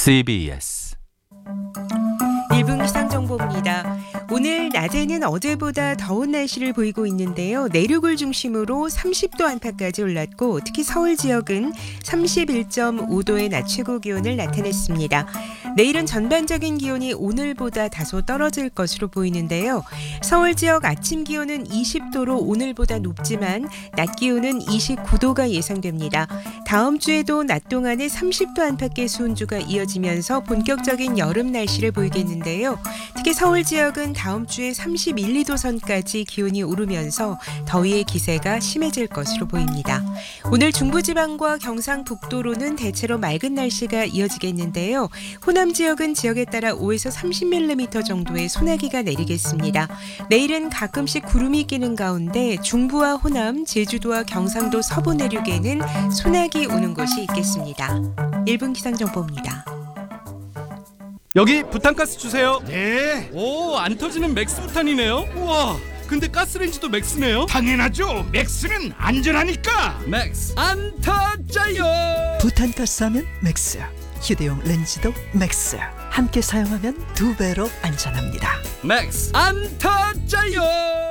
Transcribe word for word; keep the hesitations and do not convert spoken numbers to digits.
씨비에스 일 분 기상정보입니다. 오늘 낮에는 어제보다 더운 날씨를 보이고 있는데요. 내륙을 중심으로 삼십 도 안팎까지 올랐고 특히 서울 지역은 삼십일 점 오 도의 낮 최고 기온을 나타냈습니다. 내일은 전반적인 기온이 오늘보다 다소 떨어질 것으로 보이는데요. 서울 지역 아침 기온은 이십 도로 오늘보다 높지만 낮 기온은 이십구 도가 예상됩니다. 다음 주에도 낮 동안에 삼십 도 안팎의 수온주가 이어지면서 본격적인 여름 날씨를 보이겠는데요. 특히 서울 지역은 다음 주에 삼십일, 이 도 선까지 기온이 오르면서 더위의 기세가 심해질 것으로 보입니다. 오늘 중부지방과 경상북도로는 대체로 맑은 날씨가 이어지겠는데요. 호남 지역은 지역에 따라 오에서 삼십 밀리미터 정도의 소나기가 내리겠습니다. 내일은 가끔씩 구름이 끼는 가운데 중부와 호남, 제주도와 경상도 서부 내륙에는 소나기 오는 곳이 있겠습니다. 일 분 기상정보입니다. 여기 부탄가스 주세요. 네, 오, 안 터지는 맥스 부탄이네요. 우와, 근데 가스레인지도 맥스네요. 당연하죠. 맥스는 안전하니까. 맥스 안 터져요. 부탄가스 하면 맥스, 휴대용 렌즈도 맥스. 함께 사용하면 두 배로 안전합니다. 맥스 안 터져요.